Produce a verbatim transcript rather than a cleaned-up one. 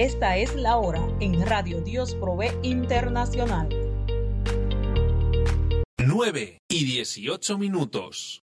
Esta es la hora en Radio Dios Provee Internacional. nueve y dieciocho minutos.